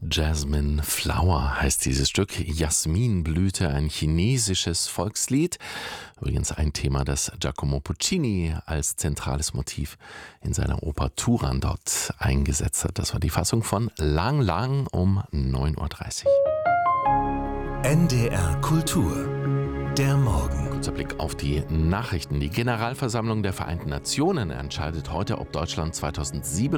Jasmine Flower heißt dieses Stück. Jasminblüte, ein chinesisches Volkslied. Übrigens ein Thema, das Giacomo Puccini als zentrales Motiv in seiner Oper Turandot eingesetzt hat. Das war die Fassung von Lang Lang um 9:30 Uhr. NDR Kultur. Der Morgen. Kurzer Blick auf die Nachrichten. Die Generalversammlung der Vereinten Nationen entscheidet heute, ob Deutschland 2007